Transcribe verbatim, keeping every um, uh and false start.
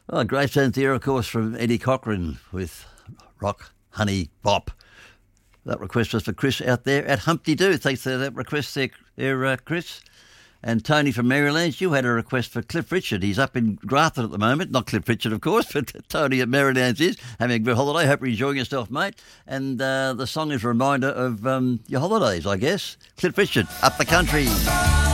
Oh, great sounds there, of course, from Eddie Cochran with Rock Honey Bop. That request was for Chris out there at Humpty Doo. Thanks for that request there, there uh, Chris. And Tony from Maryland, you had a request for Cliff Richard. He's up in Grafton at the moment. Not Cliff Richard, of course, but Tony at Maryland is having a good holiday. Hope you're enjoying yourself, mate. And uh, the song is a reminder of um, your holidays, I guess. Cliff Richard, Up the Country.